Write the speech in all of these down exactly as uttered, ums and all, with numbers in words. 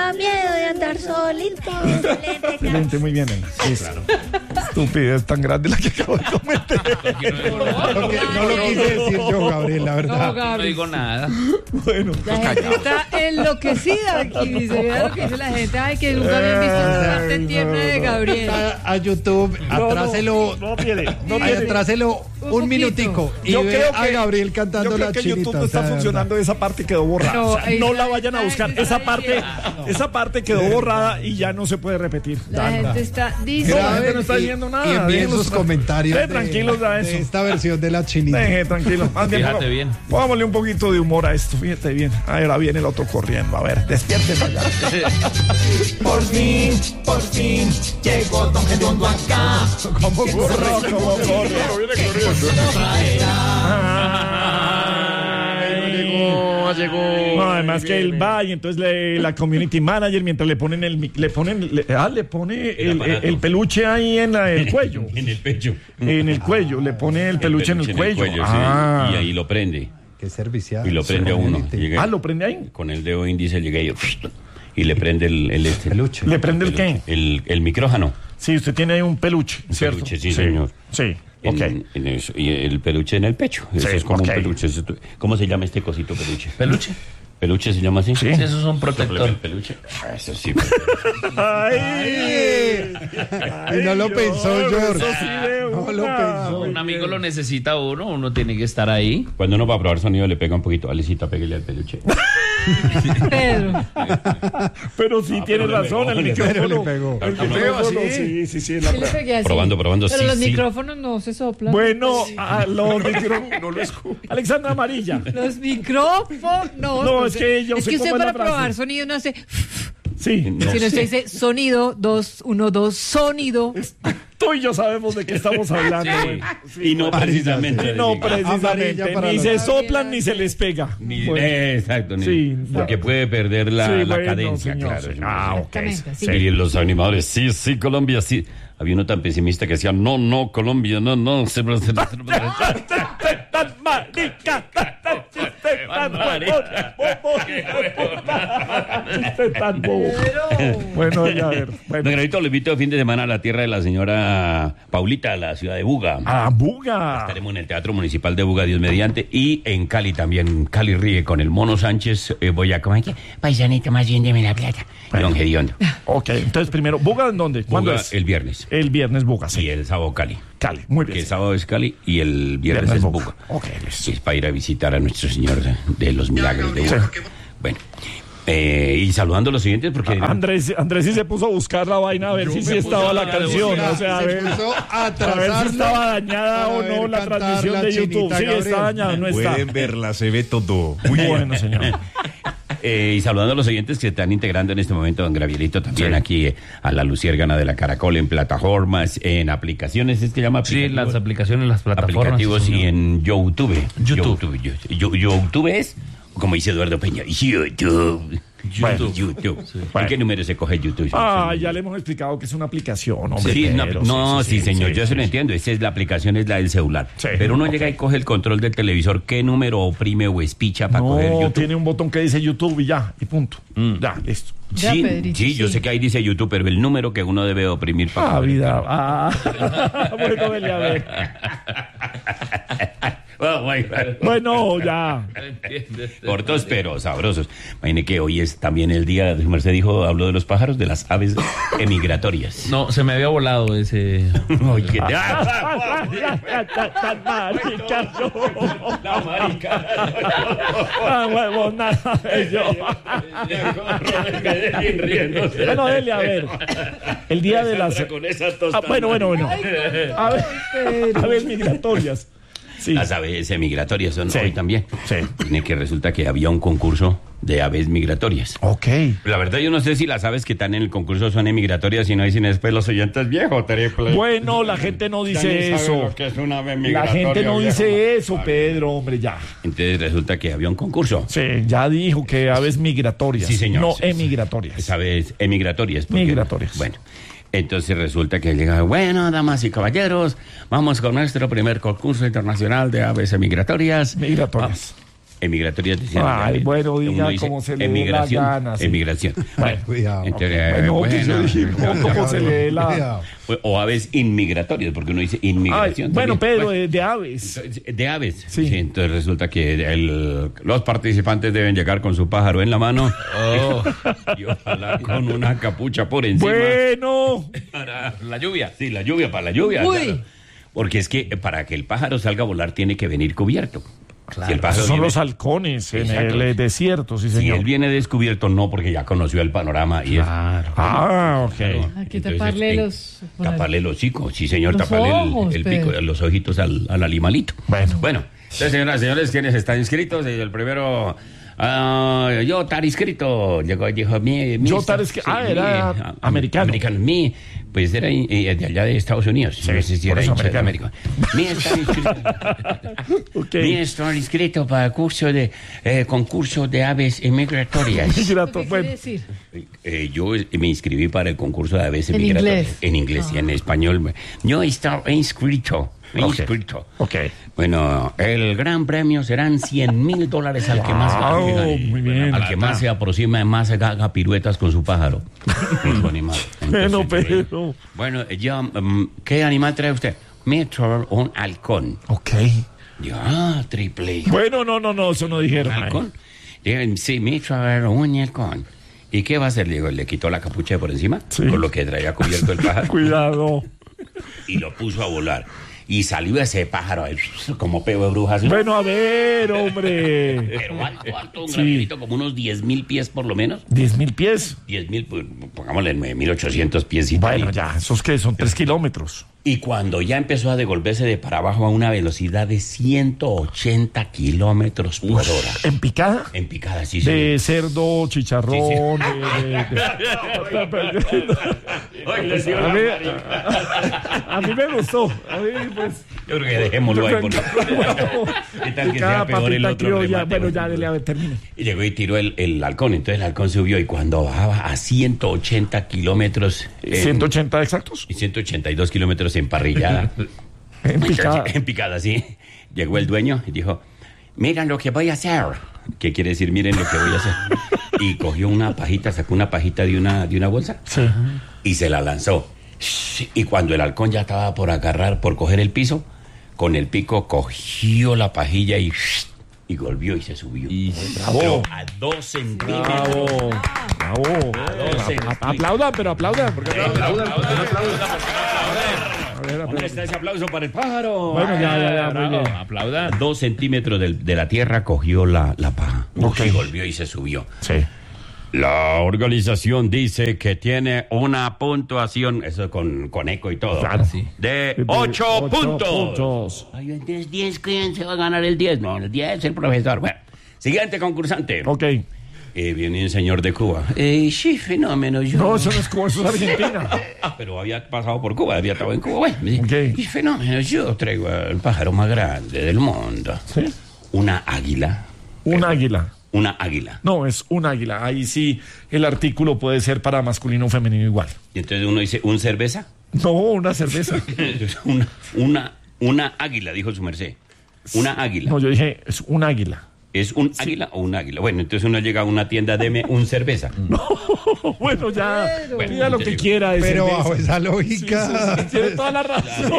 da miedo de andar solito. Excelente, Excelente, muy bien. Sí, claro. Estupidez tan grande la que acabo de cometer. No, no lo quise decir yo, Gabriel, la verdad. No, Gabriel. No digo nada. Bueno, la gente está enloquecida aquí. Dice, mira lo que dice la gente. Ay, que nunca habían visto esa parte tierna no, no, de Gabriel. A, a YouTube, atráselo. No, no, no tiene, no tiene. Atráselo un, un minutico y yo ve creo que, a Gabriel cantando yo creo la que chinita. YouTube no está funcionando, esa parte quedó borrada. No, o sea, no la vayan a buscar. Esa parte, no. esa parte quedó borrada y ya no se puede repetir. La Dale. gente está dice, no, la gente no está diciendo nada. Y envíen sus comentarios de, tranquilos a eso. De esta versión de la chinita. Deje, tranquilo. Más bien, fíjate bien. Pongámosle un poquito de humor a esto. Fíjate bien. Ahora viene el otro corriendo. A ver, despiértese allá. Por fin, por fin, llegó Don Gediondo acá. ¿Cómo corre? ¿Cómo corre? Viene corriendo. Llegó, llegó. No, además que él va y entonces le, la community manager mientras le ponen el le ponen le, ah, le pone el, el, el peluche ahí en la, el cuello. En el pecho. En el cuello, le pone el peluche, el peluche en el cuello. En el cuello ah. Sí, y ahí lo prende. Qué servicial. Y lo prende a uno. Llega, ah, ¿lo prende ahí? Con el dedo índice llega y, y le prende el, el este. Peluche. ¿Le prende el, el qué? El, el micrófono. Sí, usted tiene ahí un peluche, un ¿cierto? Peluche, sí, sí, señor. Sí. En, okay. en eso, y el peluche en el pecho. Eso sí, es como okay. un peluche. ¿Cómo se llama este cosito peluche? ¿Peluche? ¿Peluche se llama así? Sí, sí, eso es un protector. ¿Peluche? Ah, eso sí. Ay, ay, y no lo pensó, George. Sí no lo pensó. Un amigo lo necesita uno, uno tiene que estar ahí. Cuando uno va a probar sonido le pega un poquito. Alecita, pégale al peluche. Pedro. Pero sí, ah, tiene razón, el micrófono le pegó. El micrófono, sí, sí, sí. La sí le pegué así. Probando, probando, Pero sí, los sí. micrófonos no se soplan. Bueno, a los micrófonos no lo escucho. Alexandra Amarilla. Los micrófonos. No, es que yo Es sé que usted cómo para es la frase. probar sonido no hace... Sí. No si no sé. se dice sonido, dos, uno, dos, sonido. Tú y yo sabemos de qué estamos hablando. Sí. Bueno. Sí, y no precisamente. No precisamente. Ni se soplan ni se les pega. Ni, bueno. Exacto. Ni, sí, porque puede perder la, sí, la bueno, cadencia, señor, claro. Señor. Ah, ok. Sí. Y los animadores, sí, sí, Colombia, sí. Había uno tan pesimista que decía, no, no, Colombia, no, no. Se... tan marica, tan marica. Tan bobo. Bueno, ya a ver. Bueno, Granito, lo invito el fin de semana a la tierra de la señora Paulita, a la ciudad de Buga. Ah, Buga. Estaremos en el Teatro Municipal de Buga, Dios mediante, y en Cali también. Cali ríe con el Mono Sánchez. Eh, voy a comer. Paisanito, más bien deme la plata. Don Gediondo. Ok, entonces primero, ¿Buga en dónde? ¿Cuándo Buga, es? El viernes. El viernes Buga, sí. Y el sábado Cali. Cali, muy bien. Que el sábado es Cali y el viernes, viernes es Buga. Buga. Ok, listo. Es para ir a visitar a nuestro Señor de los Milagros de Buga. Sí. Bueno. Eh, y saludando a los siguientes porque... Andrés, Andrés sí se puso a buscar la vaina a ver si sí estaba la canción, o sea, a ver, a, a ver si estaba dañada o no la transmisión la de YouTube. Sí, Gabriel. está dañada, no está. Pueden verla, se ve todo. Muy bueno, señor. Eh, y saludando a los oyentes que se están integrando en este momento, don Gabrielito, también sí. aquí eh, a la Luciérgana de la Caracol, en plataformas, en aplicaciones, ¿es que llama? Sí, las aplicaciones, las plataformas. Aplicativos sí, y en YouTube. YouTube. YouTube, YouTube, YouTube es, como dice Eduardo Peña, YouTube. Bueno. YouTube. Sí. ¿Por Bueno. qué número se coge YouTube? Ah, ya le hemos explicado que es una aplicación, hombre. Sí, no, pero, no sí, sí, sí, señor, sí, yo sí, se lo sí. entiendo. Esa es la aplicación, es la del celular. Sí, pero uno okay. llega y coge el control del televisor, ¿qué número oprime o espicha para no, coger YouTube? tiene un botón que dice YouTube y ya, y punto. Mm. Ya, listo. Ya, Sí, Pedrito, sí, yo sí. sé que ahí dice YouTube, pero el número que uno debe oprimir para Ah, coger el vida. canal. Ah, bueno, vele a ver. Oh, my God. Bueno, ya. Cortos pero sabrosos. Imagine que hoy es también el día, Merced dijo, habló de los pájaros, de las aves emigratorias. No, se me había volado ese... Oye, Tan marica yo. la marica. Ah, huevo, nada de yo. Bueno, dele a ver. El día de las... Con esa Ah, tostada. bueno, bueno, bueno. A ver, aves migratorias. Sí. Las aves emigratorias son Sí. hoy también. Sí. Tiene que resulta que había un concurso de aves migratorias. Ok. La verdad yo no sé si las aves que están en el concurso son emigratorias y no dicen después los oyentes viejos. Triple. Bueno, la gente no Ya dice ni sabe eso. lo que es una ave La migratoria, gente no viejo. dice eso, Pedro, hombre, ya. Entonces resulta que había un concurso. Sí, ya dijo que aves migratorias. Sí, señor. No Sí, sí. emigratorias. Es aves emigratorias. porque- Migratorias. Bueno. Entonces resulta que llega, bueno, damas y caballeros, vamos con nuestro primer concurso internacional de aves emigratorias. Migratorias. Ah, Emigratorias decían. Ay, bueno, diga Uno dice como se le dé la emigración, gana, sí. Emigración. Bueno, Cuidado. entonces, Bueno, pues yo bueno, dije, no, como se le dé la... Cuidado. o aves inmigratorias, porque uno dice Ay, inmigración. bueno, también. Pedro, Bueno, de, de aves. de aves. Sí. Sí, entonces resulta que el- los participantes deben llegar con su pájaro en la mano y ojalá con una capucha por encima. Bueno, Para la lluvia. Sí, la lluvia, para la lluvia. Uy. claro. Porque es que para que el pájaro salga a volar tiene que venir cubierto. Si el pájaro esos son viene- los halcones en Exacto. el eh, desierto, sí, si señor. él viene descubierto, no, porque ya conoció el panorama y es... Ah, ok. Hay que Entonces, taparle eh, los... Taparle los hocicos, sí señor, Los taparle el- ojos, el, Pedro. pico, los ojitos al, al animalito. Bueno. Bueno, entonces señoras y señores, ¿quiénes están inscritos? El primero, ah, yo estar inscrito, llegó, dijo, mi, mi Yo estar inscri- ah, era mi, americano. Americano, mi, pues era eh, de allá de Estados Unidos, Sí, no sé si por era eso hincha de americano. América. Mi estar inscrito, Ok. mi estar inscrito para el curso de, eh, concurso de aves migratorias. Grato, ¿Qué bueno. quiere decir? Eh, yo me inscribí para el concurso de aves En migratorias. inglés. En inglés y en español. Yo estaba inscrito. Ok. inscrito. Ok. Bueno, el gran premio serán cien mil dólares al que más Wow, gane. muy bien. Al que más se aproxima, más haga piruetas con su pájaro. Con su animal. Bueno, Entonces, pero... Bueno, ya, mm, ¿qué animal trae usted? Me trae un halcón. Ok. Digo, ah, triple. Bueno, no, no, no, eso no dijeron. ay. ¿Halcón? Digo, sí, me trae un halcón. ¿Y qué va a hacer? Digo, le quitó la capucha de por encima, Sí. con lo que traía cubierto el pájaro, Cuidado. y lo puso a volar. Y salió ese pájaro ahí, como peo de brujas. Bueno, a ver, hombre. Pero alto, alto, un Sí. granito, como unos diez mil pies por lo menos. Diez mil pies. diez mil, pues, pongámosle mil ochocientos pies. Y Bueno, tal. ya, ¿esos qué? Son tres kilómetros. Y cuando ya empezó a devolverse de para abajo a una velocidad de ciento ochenta kilómetros por hora. ¿En picada? En picada, sí, señor. De cerdo, chicharrón, de- de- de- Oiga, sí, A mí, a mí me gustó. A mí, pues. Yo creo que dejémoslo ahí. Por... ¿Qué tal que Cada sea peor el papita otro criolla. remate? Bueno, ya, dele, a ver, termine. Y llegó y tiró el, el halcón. Entonces el halcón subió y cuando bajaba a ciento ochenta kilómetros... en- ¿ciento ochenta exactos? y ciento ochenta y dos kilómetros en parrillada. En picada. En picada, sí. Llegó el dueño y dijo, miren lo que voy a hacer. ¿Qué quiere decir, miren lo que voy a hacer? Y cogió una pajita, sacó una pajita de una, de una bolsa Sí. y se la lanzó. Y cuando el halcón ya estaba por agarrar, por coger el piso, con el pico cogió la pajilla y, y volvió y se subió. Bravo. Pero a dos centímetros. Bravo. Bravo. dos centímetros. Aplaudan, pero aplaudan. Porque aplaudan. A ver, ¿Dónde aplaudan. está ese aplauso para el pájaro? Bueno, ya, ya, ya, muy bien. Aplaudan. A dos centímetros del- de la tierra cogió la, la paja. Ok. Y volvió y se subió. Sí. La organización dice que tiene una puntuación, eso con, con eco y todo, Claro. Sí. de De ocho, ocho puntos. puntos. Ay, entonces diez, ¿quién se va a ganar el diez? No, el diez el profesor. Bueno, siguiente concursante. Ok. Eh, viene un señor de Cuba. Eh, sí, fenómeno. Yo... No, eso no es Cuba, eso es Argentina. Ah, pero había pasado por Cuba, había estado en Cuba. Bueno, sí. Ok. Y fenómeno, yo traigo el pájaro más grande del mundo. ¿Sí? Una águila. Un águila. Una águila. No, es un águila. Ahí sí el artículo puede ser para masculino o femenino igual. Y entonces uno dice, ¿un cerveza? No, una cerveza. una, una, una águila, dijo su merced. Una águila. No, yo dije, es un águila. ¿Es un águila o un águila? Bueno, entonces uno llega a una tienda, deme un cerveza. Bueno, ya, Bueno, pida lo te que digo. quiera. de Pero cerveza. bajo esa Sí, lógica. sí, sí, tiene toda la razón.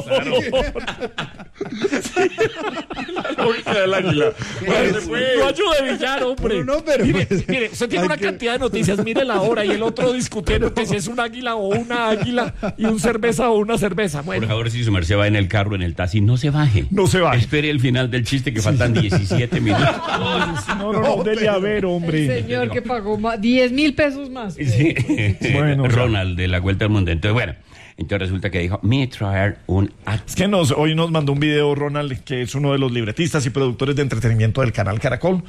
La lógica del águila. Bueno, no ayude, Villar, hombre. No, no, pero mire, pues, mire, usted tiene hay una que- cantidad de noticias, mire la hora y el otro discutiendo que si es un águila o una águila y un cerveza o una cerveza. Por Bueno, favor, si su merced va en el carro, en el taxi, no se baje. no se va. Espere el final del chiste que faltan diecisiete minutos. No, no, no, dele a ver, El hombre. señor que pagó más, diez mil pesos más. Sí. Bueno, o sea. Ronald de la Vuelta al Mundo. Entonces, bueno, entonces resulta que dijo, me traer un águila. Es que nos, hoy nos mandó un video Ronald, que es uno de los libretistas y productores de entretenimiento del canal Caracol,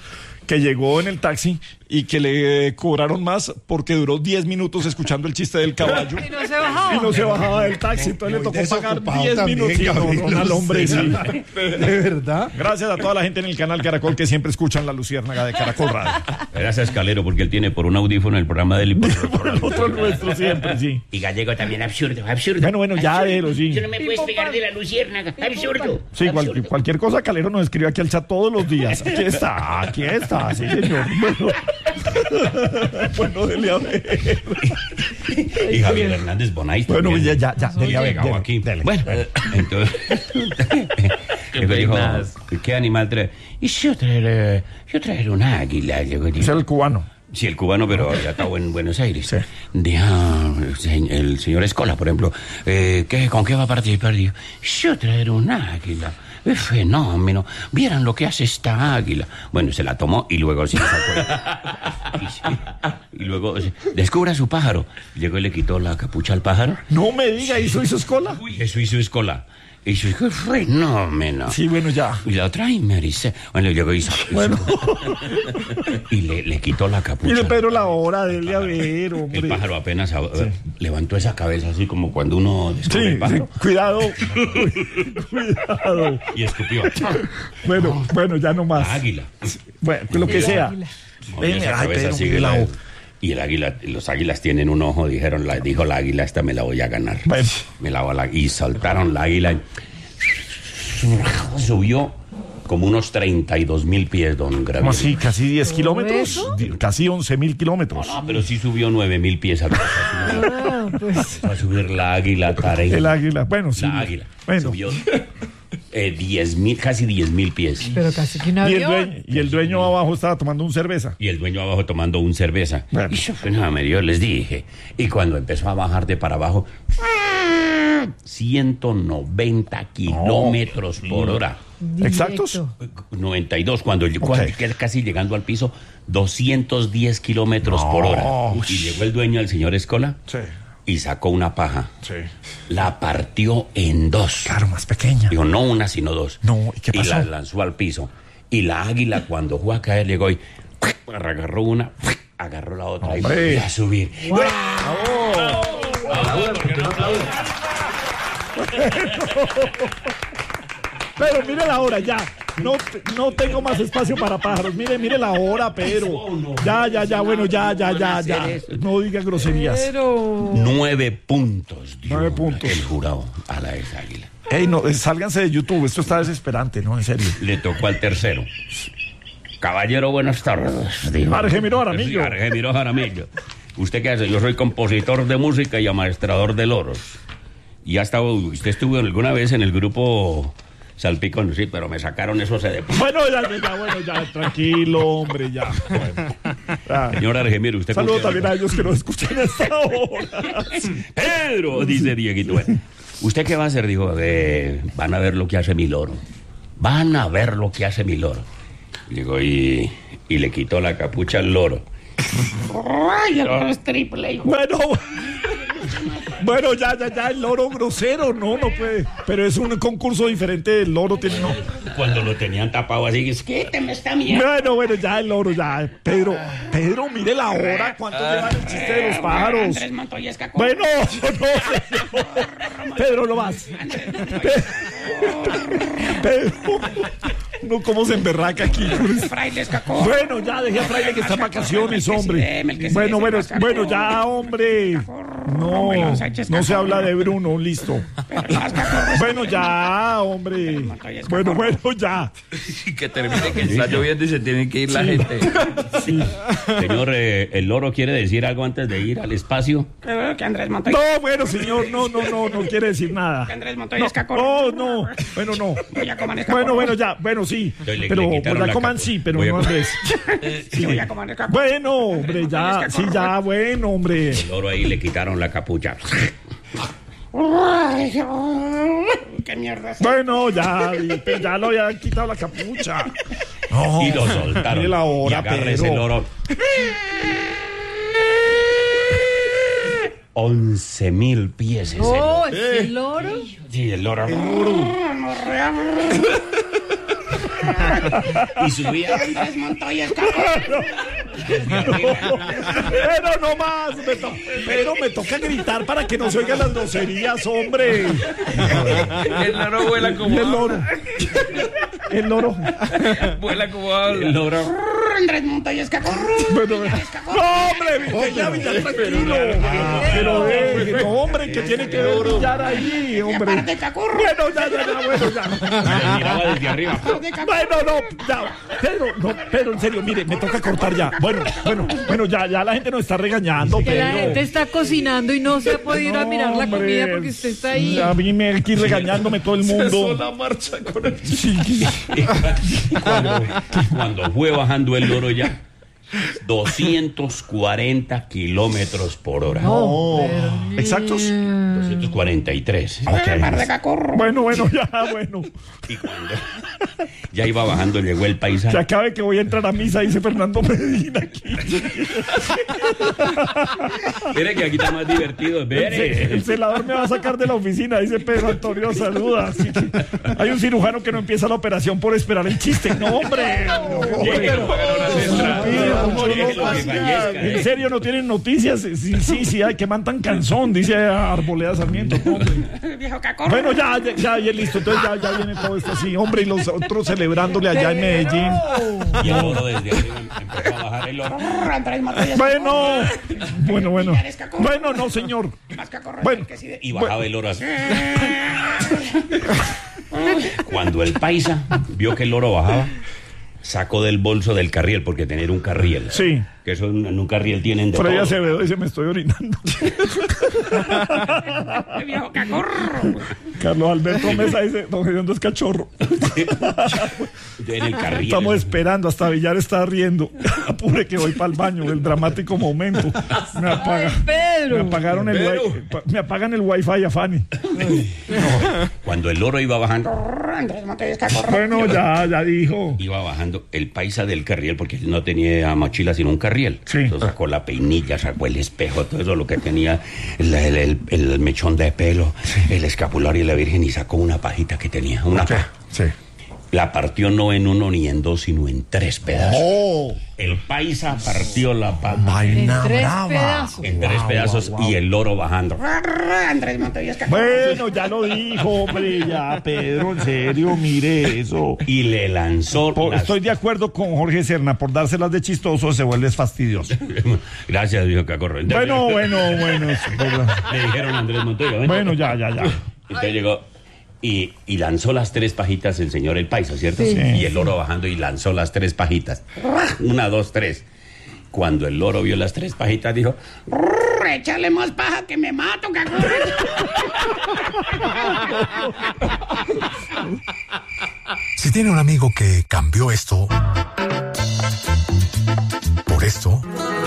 que llegó en el taxi y que le cobraron más porque duró diez minutos escuchando el chiste del caballo. Y no se bajaba. Y no se bajaba del taxi, entonces Muy le tocó pagar desocupado diez también, minutos. No, Gabriel, no, al hombre, sí. ¿De verdad? Gracias a toda la gente en el canal Caracol que siempre escuchan La Luciérnaga de Caracol Radio. Gracias, Calero, porque él tiene por un audífono el programa del Por el otro nuestro siempre, sí. Y Gallego también, absurdo, absurdo. Bueno, bueno, ya déjelo, sí. Tú no me puedes pegar de La Luciérnaga, absurdo. Sí, cual- absurdo. cualquier cosa, Calero nos escribe aquí al chat todos los días. Aquí está, aquí está, sí, señor. Bueno, bueno, dele a ver. Y Javier Hernández Bonais Bueno, también. ya, ya, ya, dele a ver. Llegado dele, aquí. dele. Bueno, entonces. Qué Luego dijo, peinas. ¿qué animal trae? Y si yo traer, yo traer un águila. Llegó y Es dijo, el cubano. sí, el cubano, pero ya está en Buenos Aires. Sí. Dijo, el señor Escola, por ejemplo, eh, ¿qué, ¿con qué va a participar? Dijo, yo traer un águila. Es fenómeno. Vieran lo que hace esta águila. Bueno, se la tomó y luego se la sacó. Y, sí, y luego eh, descubre a su pájaro. Llegó y le quitó la capucha al pájaro. No me diga, ¿hizo hizo escola? Uy, eso hizo Escola. Y yo dije, fenómeno. Sí, bueno, ya. Y la otra, y me dice, bueno, llegó y hizo. Bueno. Y le, le quitó la capucha. Mire, Pedro, la hora, dele a ver, El hombre. pájaro apenas a- levantó esa cabeza así como cuando uno descubre Sí, el sí, pájaro. cuidado. Cuidado. Y escupió. Bueno, bueno, ya no más. La águila. Bueno, lo que sea. Movió Ven, esa ay, cabeza Pedro, así mire que la la- o- Y el águila, los águilas tienen un ojo, dijeron, la, dijo la águila, esta me la voy a ganar. Bueno. Me la voy a la- y soltaron la águila. y subió como unos treinta y dos mil pies, don Gabriel. ¿Cómo así? ¿Casi diez kilómetros? eso? Di- Casi once mil kilómetros. No, pero sí subió nueve mil pies. A, Ah, pues. a subir la águila, Tarek. El águila. Bueno, sí. La águila. Bueno. Subió eh, diez mil, casi diez mil pies. Pero casi que un Y el, avión. dueño, y el dueño abajo estaba tomando un cerveza. Y el dueño abajo tomando un cerveza. Bueno. Y yo, no, yo les dije. Y cuando empezó a bajar de para abajo, ciento noventa kilómetros por hora. ¿Exactos? Directo. noventa y dos, cuando, cuando casi llegando al piso, doscientos diez kilómetros por hora. Y llegó el dueño, el señor Escola, Sí. y sacó una paja. Sí. La partió en dos. Claro, más pequeña. Digo, no una, sino dos. No, ¿y qué pasó? la lanzó al piso. Y la águila, cuando fue a caer, llegó y agarró una, agarró la otra y Hombre. volvió a subir. Pero mire la hora, ya. No, te- no tengo más espacio para pájaros. Mire, mire la hora, Pedro. Ya, ya, ya, bueno, ya, ya, ya, ya. No diga groserías. Pero. Nueve puntos dio Nueve puntos. el jurado a la ex águila. Ey, no, eh, sálganse de YouTube. Esto está desesperante, ¿no? En serio. Le tocó al tercero. Caballero, buenas tardes. Dijo. Argemiro Jaramillo. Sí, Argemiro Jaramillo. ¿Usted qué hace? Yo soy compositor de música y amaestrador de loros. Y ha estado, usted estuvo alguna vez en el grupo Salpicón, sí, pero me sacaron esos de... Bueno, ya, ya, ya, bueno, ya, tranquilo, hombre, ya. Bueno. Ya. Señor Argemiro, usted... Saludos con qué- también a ellos que nos escuchan a esta hora. Pedro, dice Dieguito. Bueno, ¿usted qué va a hacer? Dijo, eh, van a ver lo que hace mi loro. Van a ver lo que hace mi loro. Llegó y, y le quitó la capucha al loro. ¡Ay, el loro es triple! hijo! Bueno, bueno, ya, ya, ya, el loro grosero, no, no puede. Pero es un concurso diferente, el loro tiene, no. Cuando lo tenían tapado así, es que quíteme esta mierda. Bueno, bueno, ya el loro, ya. Pedro, Pedro, mire la hora, ¿cuánto llevan el chiste de los pájaros? Andrés Montoya Escacón. Bueno, no, señor. Pedro, no más. Pe- Pedro, no, cómo se emberraca aquí. Fraile Escacón. Bueno, ya, dejé a Fraile que está en vacaciones, hombre. Bueno, bueno, bueno, ya, hombre. No, no se habla de Bruno, listo. Bueno, ya, hombre. Bueno, bueno, ya. Que termine que está lloviendo y se tiene que ir la gente. Señor, eh, ¿el loro quiere decir algo antes de ir al espacio? Que Andrés Montoya. No, bueno, señor, no, no, no, no quiere decir nada. Andrés Montoya No, Escacón. no, no, bueno, no. Voy a comer escacón. Bueno, bueno, ya, bueno, sí. Entonces le- Pero le quitaron pues, la la coman capa. sí, pero Voy a no comer. Andrés. Sí, voy a comer escacón. Bueno, hombre, ya, sí, ya, bueno, hombre. El loro ahí le quitaron la capucha. Ay, qué mierda. es. Bueno, ya, y- ya lo había quitado la capucha. No, Y lo soltaron. mire la hora, y agarra Pedro. ese loro. Once mil pies ese No, loro. ¿es el loro? Sí, el loro. Y subía Andrés Montoya Escacorro. Pero no más, me to- pero me toca gritar para que no se oigan las groserías, hombre. El loro vuela como El loro. El loro. vuela como habla. El loro. Andrés Montoya Escacorro. Bueno, no, hombre, Villar, Villar, tranquilo. Pero, eh, no, hombre, que tiene que ver Villar ahí, hombre. Bueno, ya, ya, ya, bueno, ya. Miraba desde arriba. Bueno, no, ya, Pedro, no, Pedro, en serio, mire, me toca cortar ya. Bueno, bueno, bueno, ya, ya la gente nos está regañando, Que la Pedro. gente está cocinando y no se ha podido ir a mirar la Hombre, comida porque usted está ahí. A mí me aquí regañándome todo el mundo. la marcha con el... Sí. Cuando, cuando fue bajando el loro ya, doscientos cuarenta kilómetros por hora. No, exactos. doscientos cuarenta y tres. Bueno, bueno, ya, bueno. Y cuando ya iba bajando, llegó el Que paisaje. acabe que voy a entrar a misa, dice Fernando Medina aquí. Mire que aquí está más divertido. El, Mire. el celador me va a sacar de la oficina, dice Pedro Antonio, saluda. Así que hay un cirujano que no empieza la operación por esperar el chiste. No, hombre. No, hombre. En serio, no tienen noticias. Sí, sí, sí, ay, que man tan cansón, dice Arboleda Sarmiento. No, hombre. Bueno, ya, ya, ya, ya, listo. Entonces ya, ya viene todo esto así, hombre, y los otros celebrándole allá en Medellín. Y el loro desde arriba empezó a bajar el loro. Bueno, bueno, bueno. Bueno, no, señor. Bueno, Y bajaba el loro así. Cuando el paisa vio que el loro bajaba, sacó del bolso del carriel, porque tener un carriel. Sí. Que eso en, en un carriel tienen de Freddy todo. Acevedo dice, me estoy orinando. Carlos Alberto Mesa dice, don Gediondo es cachorro. En el carriel. Estamos esperando, hasta Villar está riendo. Apure que voy para el baño, el dramático momento. Me apaga, Pedro. me apagaron el wi- pa- me apagan el wifi a Fanny. Cuando el loro iba bajando, Bueno, ya, ya dijo. iba bajando el paisa del carriel, porque no tenía mochila sino un carriel. Sí. Entonces sacó la peinilla, sacó el espejo, todo eso, lo que tenía, el, el, el- el mechón de pelo, el escapulario y la virgen, y sacó una pajita que tenía, una paja. Sí. La partió no en uno ni en dos, sino en tres pedazos. Oh, El paisa partió la paja En Vaina tres brava. pedazos. en tres pedazos y el loro bajando. bueno, ya lo dijo, hombre, ya, Pedro, en serio, mire eso. Y le lanzó Por- las- estoy de acuerdo con Jorge Serna, por dárselas de chistoso se vuelve fastidioso. Gracias, dijo Cacorro. Bueno, bueno, bueno, es verdad. Le dijeron a Andrés Montoya. ven. Bueno, ya, ya, ya. Entonces llegó y, y lanzó las tres pajitas el señor el paisa, ¿cierto? Sí. Y el loro bajando y lanzó las tres pajitas. Una, dos, tres. Cuando el loro vio las tres pajitas, dijo: échale más paja que me mato, Cacorro. Si tiene un amigo que cambió esto por esto,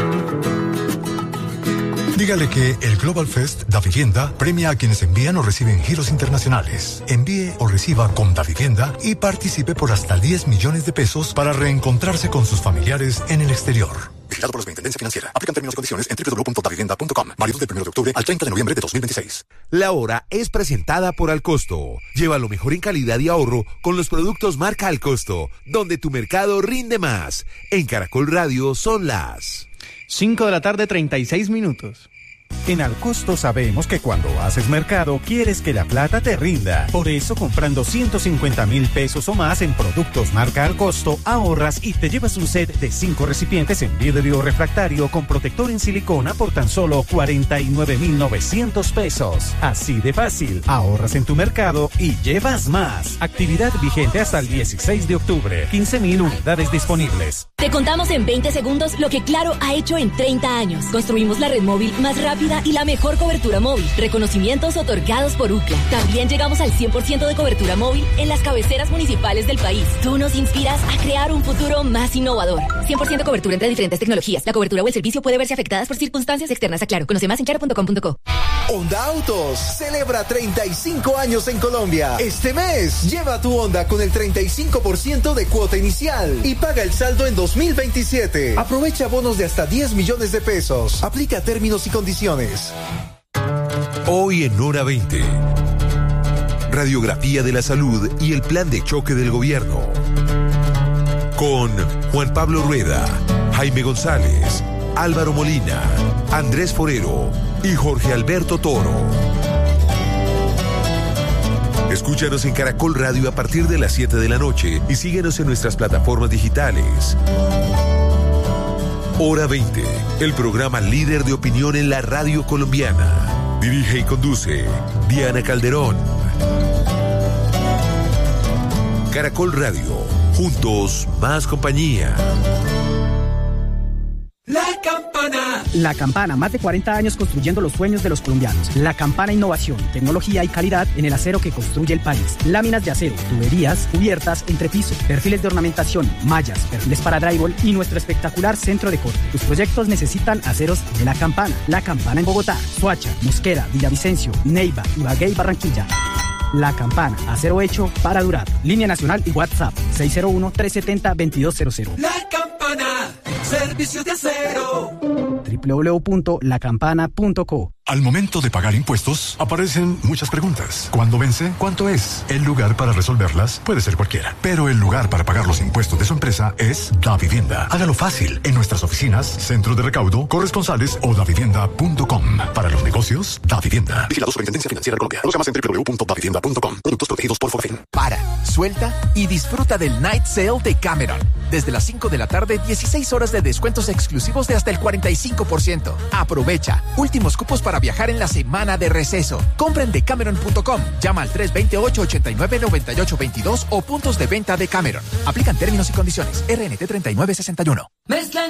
dígale que el Global Fest Da Vivienda premia a quienes envían o reciben giros internacionales. Envíe o reciba con Da Vivienda y participe por hasta diez millones de pesos para reencontrarse con sus familiares en el exterior. Vigilado por la Superintendencia Financiera. Aplican términos y condiciones en doble u doble u doble u punto da vivienda punto com. Válido del primero de octubre al treinta de noviembre de dos mil veintiséis. La hora es presentada por Alcosto. Lleva lo mejor en calidad y ahorro con los productos marca Alcosto, donde tu mercado rinde más. En Caracol Radio son las cinco de la tarde, treinta y seis minutos. En Alcosto sabemos que cuando haces mercado quieres que la plata te rinda. Por eso, comprando ciento cincuenta mil pesos o más en productos marca Alcosto, ahorras y te llevas un set de cinco recipientes en vidrio refractario con protector en silicona por tan solo cuarenta y nueve mil novecientos pesos. Así de fácil, ahorras en tu mercado y llevas más. Actividad vigente hasta el dieciséis de octubre. quince mil unidades disponibles. Te contamos en veinte segundos lo que Claro ha hecho en treinta años. Construimos la red móvil más rápida y la mejor cobertura móvil. Reconocimientos otorgados por UCLA. También llegamos al cien por ciento de cobertura móvil en las cabeceras municipales del país. Tú nos inspiras a crear un futuro más innovador. cien por ciento cobertura entre diferentes tecnologías. La cobertura o el servicio puede verse afectadas por circunstancias externas a Claro. Conoce más en claro punto com punto co. Honda Autos celebra treinta y cinco años en Colombia. Este mes, lleva tu Honda con el treinta y cinco por ciento de cuota inicial y paga el saldo en dos mil veintisiete. Aprovecha bonos de hasta diez millones de pesos. Aplica términos y condiciones. Hoy en Hora veinte. Radiografía de la salud y el plan de choque del gobierno. con Juan Pablo Rueda, Jaime González, Álvaro Molina, Andrés Forero y Jorge Alberto Toro. Escúchanos en Caracol Radio a partir de las siete de la noche y síguenos en nuestras plataformas digitales. Hora veinte, el programa líder de opinión en la radio colombiana. Dirige y conduce Diana Calderón. Caracol Radio, juntos más compañía. La Campana. La Campana, más de cuarenta años construyendo los sueños de los colombianos. La Campana, innovación, tecnología y calidad en el acero que construye el país. Láminas de acero, tuberías, cubiertas, entrepiso, perfiles de ornamentación, mallas, perfiles para drywall y nuestro espectacular centro de corte. Tus proyectos necesitan aceros de La Campana. La Campana en Bogotá, Soacha, Mosquera, Villavicencio, Neiva, Ibagué y Barranquilla. La Campana, acero hecho para durar. Línea nacional y WhatsApp seis cero uno, tres siete cero, dos dos cero cero. La Campana, servicios de acero. doble u doble u doble u punto la campana punto co. Al momento de pagar impuestos, aparecen muchas preguntas. ¿Cuándo vence? ¿Cuánto es? El lugar para resolverlas puede ser cualquiera, pero el lugar para pagar los impuestos de su empresa es Davivienda. Hágalo fácil en nuestras oficinas, centros de recaudo, corresponsales o davivienda punto com. Para los negocios, Davivienda. Vigilado Superintendencia Financiera de Colombia. Conozca más en doble u doble u doble u punto davivienda punto com. Productos protegidos por Fofen. Para, suelta y disfruta del Night Sale de Cameron. Desde las cinco de la tarde, dieciséis horas de descuentos exclusivos de hasta el cuarenta y cinco por ciento. Aprovecha. Últimos cupos para viajar en la semana de receso. Compra en decameron punto com. Llama al tres dos ocho, ocho nueve, nueve ocho dos dos o puntos de venta de Cameron. Aplican términos y condiciones. R N T treinta y nueve sesenta y uno. Mezcla